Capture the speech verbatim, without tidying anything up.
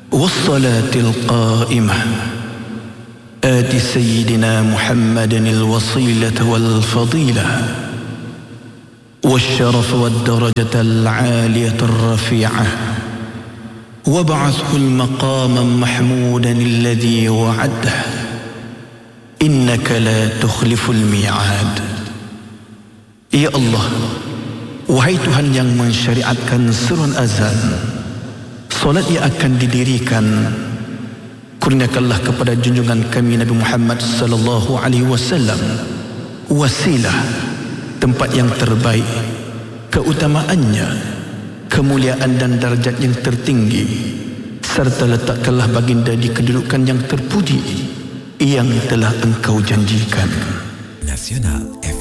والصلاة القائمة آت سيدنا محمد الوصيلة والفضيلة والشرف والدرجة العالية الرفيعة وابعثه المقام محمودا الذي وعده إنك لا تخلف الميعاد. Ya Allah, wahai Tuhan yang mensyariatkan seruan azan, solat yang akan didirikan, kurniakanlah kepada junjungan kami Nabi Muhammad sallallahu alaihi wasallam wasilah, tempat yang terbaik, keutamaannya, kemuliaan dan darjat yang tertinggi, serta letakkanlah baginda di kedudukan yang terpuji yang telah engkau janjikan. Nasional F